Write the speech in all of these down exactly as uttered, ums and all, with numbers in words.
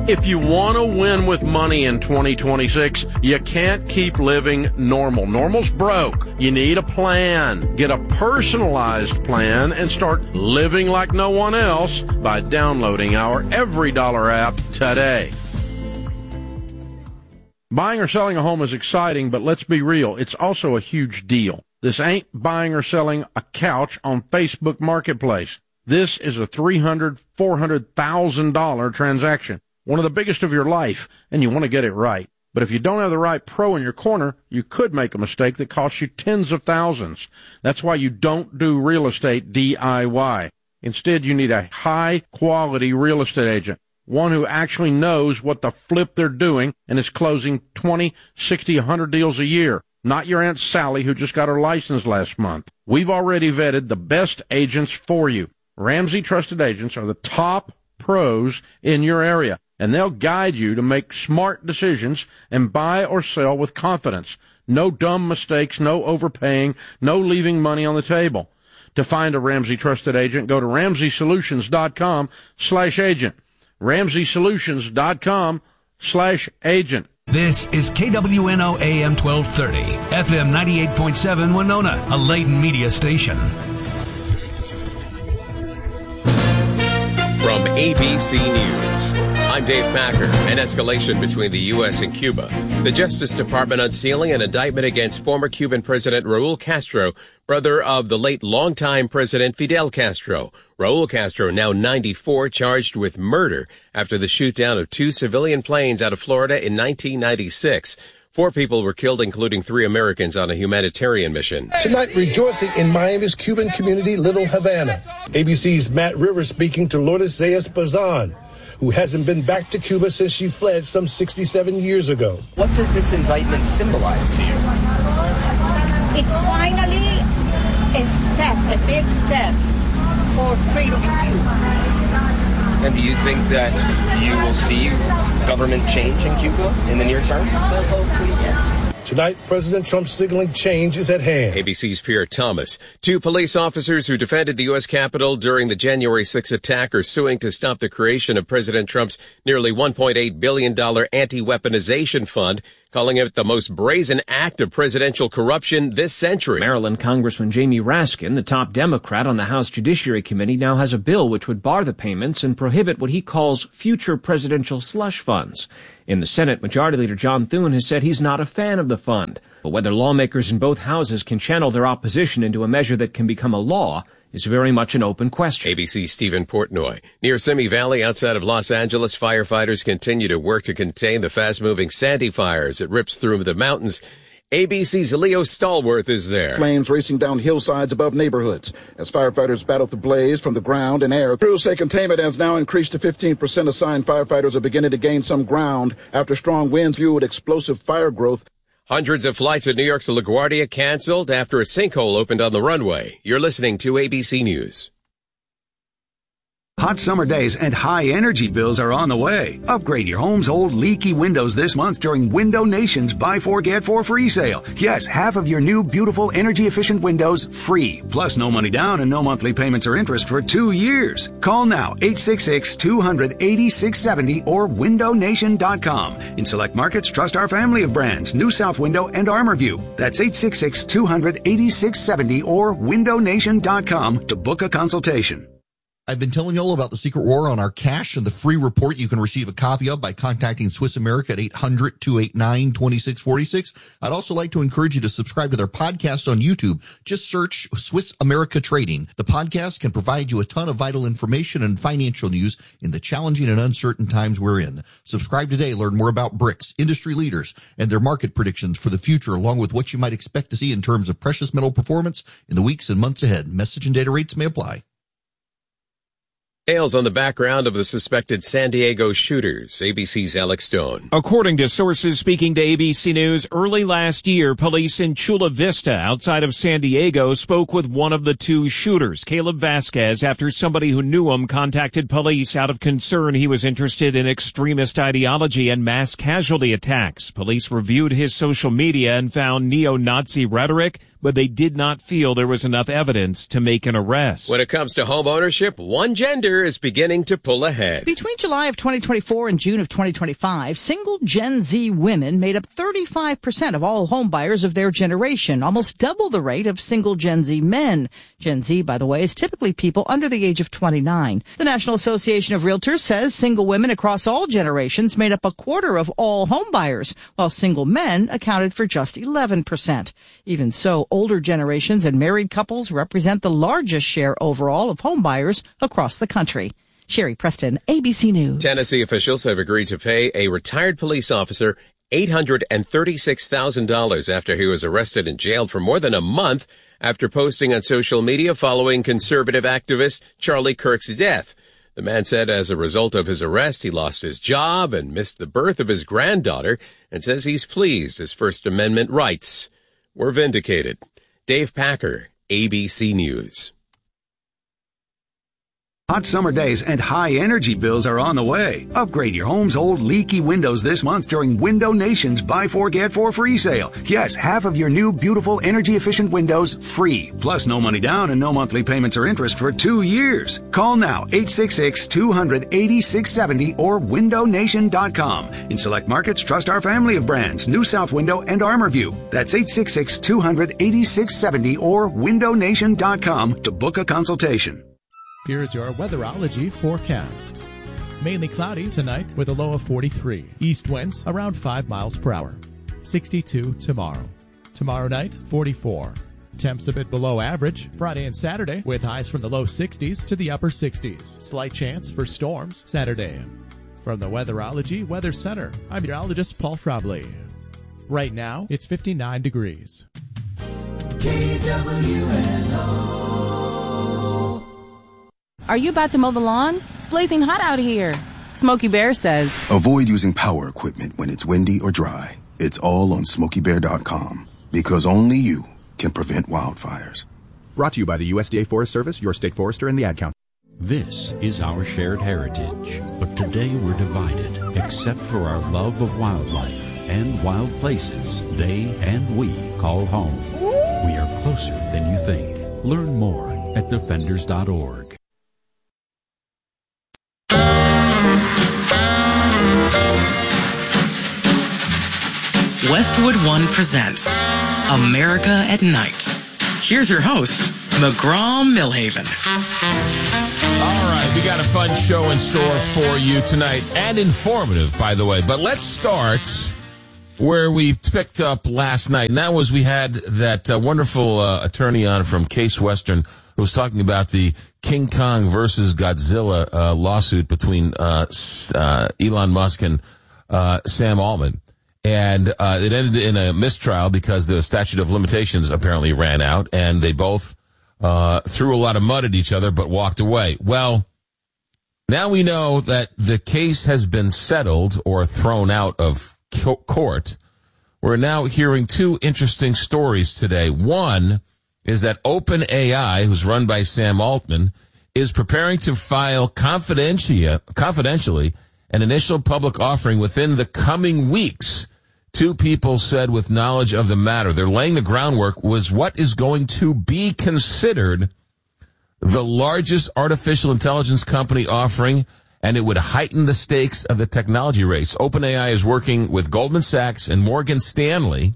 If you want to win with money in twenty twenty-six, you can't keep living normal. Normal's broke. You need a plan. Get a personalized plan and start living like no one else by downloading our Every Dollar app today. Buying or selling a home is exciting, but let's be real, it's also a huge deal. This ain't buying or selling a couch on Facebook Marketplace. This is a three hundred thousand dollars, four hundred thousand dollars transaction. One of the biggest of your life, and you want to get it right. But if you don't have the right pro in your corner, you could make a mistake that costs you tens of thousands. That's why you don't do real estate D I Y. Instead, you need a high-quality real estate agent, one who actually knows what the flip they're doing and is closing twenty, sixty, one hundred deals a year. Not your Aunt Sally who just got her license last month. We've already vetted the best agents for you. Ramsey Trusted Agents are the top pros in your area, and they'll guide you to make smart decisions and buy or sell with confidence. No dumb mistakes, no overpaying, no leaving money on the table. To find a Ramsey Trusted Agent, go to ramsey solutions dot com slash agent. ramsey solutions dot com slash agent. This is K W N O A M twelve thirty, F M ninety-eight point seven Winona, a Layton media station. From A B C News, I'm Dave Packer. An escalation between the U S and Cuba. The Justice Department unsealing an indictment against former Cuban President Raul Castro, brother of the late longtime President Fidel Castro. Raul Castro, now ninety-four, charged with murder after the shootdown of two civilian planes out of Florida in nineteen ninety-six. Four people were killed, including three Americans on a humanitarian mission. Tonight, rejoicing in Miami's Cuban community, Little Havana. A B C's Matt Rivers speaking to Lourdes Zayas-Bazan, who hasn't been back to Cuba since she fled some sixty-seven years ago. What does this indictment symbolize to you? It's finally a step, a big step for freedom in Cuba. And do you think that you will see government change in Cuba in the near term? Well, hopefully, yes. Tonight, President Trump's signaling change is at hand. A B C's Pierre Thomas. Two police officers who defended the U S Capitol during the January sixth attack are suing to stop the creation of President Trump's nearly one point eight billion dollars anti-weaponization fund, calling it the most brazen act of presidential corruption this century. Maryland Congressman Jamie Raskin, the top Democrat on the House Judiciary Committee, now has a bill which would bar the payments and prohibit what he calls future presidential slush funds. In the Senate, Majority Leader John Thune has said he's not a fan of the fund. But whether lawmakers in both houses can channel their opposition into a measure that can become a law is very much an open question. A B C's Stephen Portnoy. Near Simi Valley outside of Los Angeles, firefighters continue to work to contain the fast-moving Sandy fire as it rips through the mountains. A B C's Leo Stallworth is there. Flames racing down hillsides above neighborhoods as firefighters battle the blaze from the ground and air. Crews say containment has now increased to fifteen percent. Assigned firefighters are beginning to gain some ground after strong winds fueled explosive fire growth. Hundreds of flights at New York's LaGuardia canceled after a sinkhole opened on the runway. You're listening to A B C News. Hot summer days and high energy bills are on the way. Upgrade your home's old leaky windows this month during Window Nation's Buy Four Get Four free sale. Yes, half of your new beautiful energy efficient windows free. Plus no money down and no monthly payments or interest for two years. Call now eight six six, two hundred, eighty-six seventy or window nation dot com. In select markets, trust our family of brands, New South Window and ArmorView. That's eight six six, two hundred, eighty-six seventy or window nation dot com to book a consultation. I've been telling you all about the Secret War on our cash and the free report you can receive a copy of by contacting Swiss America at eight hundred, two eight nine, two six four six. I'd also like to encourage you to subscribe to their podcast on YouTube. Just search Swiss America Trading. The podcast can provide you a ton of vital information and financial news in the challenging and uncertain times we're in. Subscribe today. Learn more about BRICS, industry leaders, and their market predictions for the future, along with what you might expect to see in terms of precious metal performance in the weeks and months ahead. Message and data rates may apply. Details on the background of the suspected San Diego shooters. A B C's Alex Stone. According to sources speaking to A B C News, early last year, police in Chula Vista outside of San Diego spoke with one of the two shooters, Caleb Vasquez, after somebody who knew him contacted police out of concern he was interested in extremist ideology and mass casualty attacks. Police reviewed his social media and found neo-Nazi rhetoric, but they did not feel there was enough evidence to make an arrest. When it comes to home ownership, one gender is beginning to pull ahead. Between July of twenty twenty-four and June of twenty twenty-five, single Gen Z women made up thirty-five percent of all home buyers of their generation, almost double the rate of single Gen Z men. Gen Z, by the way, is typically people under the age of twenty-nine. The National Association of Realtors says single women across all generations made up a quarter of all home buyers, while single men accounted for just eleven percent. Even so, older generations and married couples represent the largest share overall of home buyers across the country. Sherry Preston, A B C News. Tennessee officials have agreed to pay a retired police officer eight hundred thirty-six thousand dollars after he was arrested and jailed for more than a month after posting on social media following conservative activist Charlie Kirk's death. The man said as a result of his arrest, he lost his job and missed the birth of his granddaughter, and says he's pleased his First Amendment rights were vindicated. Dave Packer, A B C News. Hot summer days and high energy bills are on the way. Upgrade your home's old leaky windows this month during Window Nation's Buy Four Get Four free sale. Yes, half of your new beautiful energy efficient windows free. Plus no money down and no monthly payments or interest for two years. Call now eight six six, two hundred, eighty-six seventy or window nation dot com. In select markets, trust our family of brands, New South Window and ArmorView. That's eight six six, two hundred, eighty-six seventy or window nation dot com to book a consultation. Here's your weatherology forecast. Mainly cloudy tonight with a low of forty-three. East winds around five miles per hour. sixty-two tomorrow. Tomorrow night, forty-four. Temps a bit below average Friday and Saturday with highs from the low sixties to the upper sixties. Slight chance for storms Saturday. From the Weatherology Weather Center, I'm meteorologist Paul Frobley. Right now, it's fifty-nine degrees. K W N O. Are you about to mow the lawn? It's blazing hot out here. Smokey Bear says, avoid using power equipment when it's windy or dry. It's all on smokey bear dot com because only you can prevent wildfires. Brought to you by the U S D A Forest Service, your state forester, and the Ad Council. This is our shared heritage, but today we're divided, except for our love of wildlife and wild places they and we call home. We are closer than you think. Learn more at defenders dot org. Westwood One presents America at Night. Here's your host, McGraw Millhaven. All right, we got a fun show in store for you tonight, and informative, by the way. But let's start where we picked up last night, and that was we had that uh, wonderful uh, attorney on from Case Western who was talking about the King Kong versus Godzilla uh, lawsuit between uh, uh, Elon Musk and uh, Sam Altman. And uh, it ended in a mistrial because the statute of limitations apparently ran out, and they both uh, threw a lot of mud at each other but walked away. Well, now we know that the case has been settled or thrown out of court. We're now hearing two interesting stories today. One is that OpenAI, who's run by Sam Altman, is preparing to file confidentially, confidentially an initial public offering within the coming weeks. Two people said with knowledge of the matter, they're laying the groundwork, was what is going to be considered the largest artificial intelligence company offering, and it would heighten the stakes of the technology race. OpenAI is working with Goldman Sachs and Morgan Stanley,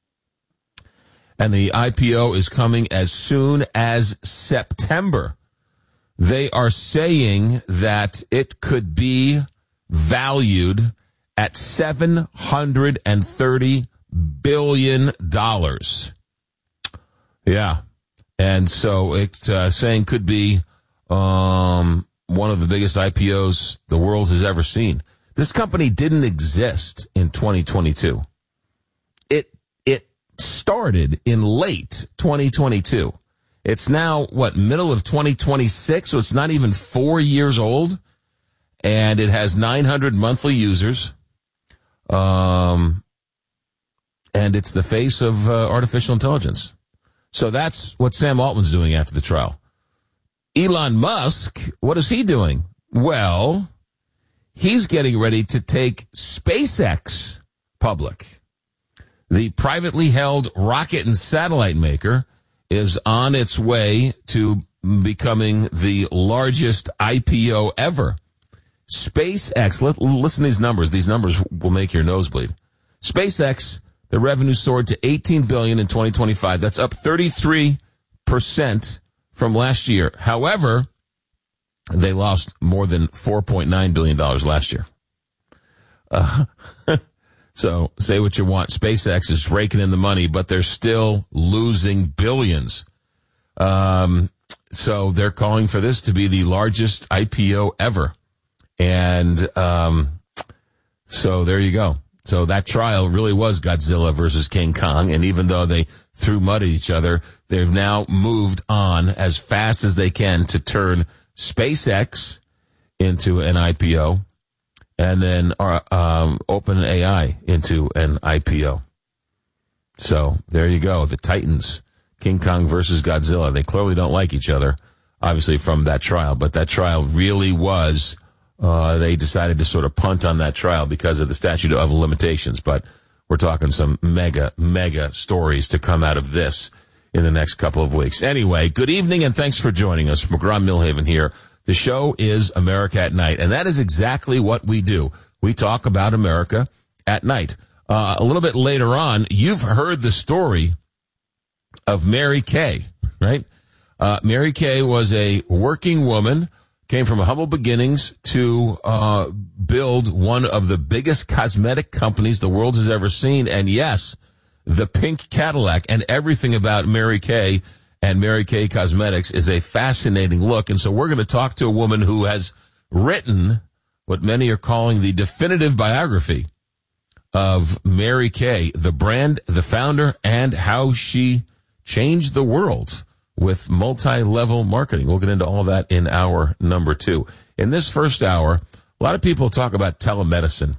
and the I P O is coming as soon as September. They are saying that it could be valued at seven hundred thirty billion dollars. Yeah. And so it's uh, saying could be um, one of the biggest I P Os the world has ever seen. This company didn't exist in twenty twenty-two. It it started in late twenty twenty-two. It's now, what, middle of twenty twenty-six, so it's not even four years old. And it has nine hundred monthly users. Um, and it's the face of uh, artificial intelligence. So that's what Sam Altman's doing after the trial. Elon Musk, what is he doing? Well, he's getting ready to take SpaceX public. The privately held rocket and satellite maker is on its way to becoming the largest I P O ever. SpaceX, let, listen to these numbers. These numbers will make your nose bleed. SpaceX, the revenue soared to eighteen billion dollars in twenty twenty-five. That's up thirty-three percent from last year. However, they lost more than four point nine billion dollars last year. Uh, so say what you want. SpaceX is raking in the money, but they're still losing billions. Um, so they're calling for this to be the largest I P O ever. And um, so there you go. So that trial really was Godzilla versus King Kong. And even though they threw mud at each other, they've now moved on as fast as they can to turn SpaceX into an I P O and then uh, um, OpenAI into an I P O. So there you go. The Titans, King Kong versus Godzilla. They clearly don't like each other, obviously, from that trial. But that trial really was... Uh, they decided to sort of punt on that trial because of the statute of limitations. But we're talking some mega, mega stories to come out of this in the next couple of weeks. Anyway, good evening and thanks for joining us. McGraw-Milhaven here. The show is America at Night, and that is exactly what we do. We talk about America at night. Uh, a little bit later on, you've heard the story of Mary Kay, right? Uh, Mary Kay was a working woman, came from humble beginnings to uh build one of the biggest cosmetic companies the world has ever seen. And yes, the pink Cadillac, and everything about Mary Kay and Mary Kay Cosmetics is a fascinating look. And so we're going to talk to a woman who has written what many are calling the definitive biography of Mary Kay, the brand, the founder, and how she changed the world with multi-level marketing. We'll get into all that in hour number two. In this first hour, a lot of people talk about telemedicine,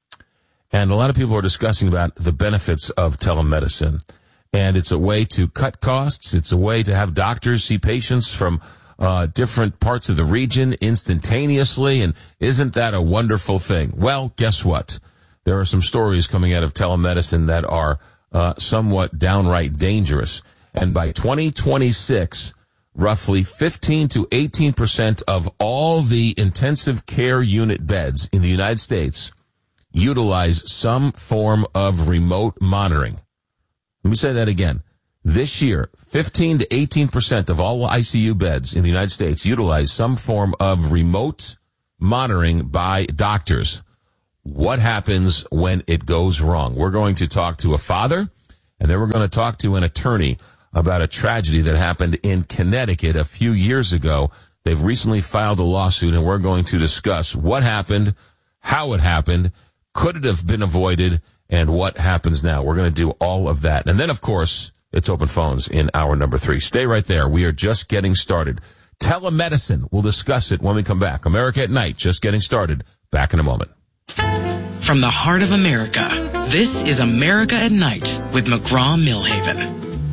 and a lot of people are discussing about the benefits of telemedicine. And it's a way to cut costs. It's a way to have doctors see patients from uh different parts of the region instantaneously. And isn't that a wonderful thing? Well, guess what? There are some stories coming out of telemedicine that are uh somewhat downright dangerous. And by twenty twenty-six, roughly fifteen to eighteen percent of all the intensive care unit beds in the United States utilize some form of remote monitoring. Let me say that again. This year, fifteen to eighteen percent of all I C U beds in the United States utilize some form of remote monitoring by doctors. What happens when it goes wrong? We're going to talk to a father, and then we're going to talk to an attorney about a tragedy that happened in Connecticut a few years ago. They've recently filed a lawsuit, and we're going to discuss what happened, how it happened, could it have been avoided, and what happens now. We're going to do all of that. And then, of course, it's open phones in hour number three. Stay right there. We are just getting started. Telemedicine. We'll discuss it when we come back. America at Night, just getting started. Back in a moment. From the heart of America, this is America at Night with McGraw-Milhaven.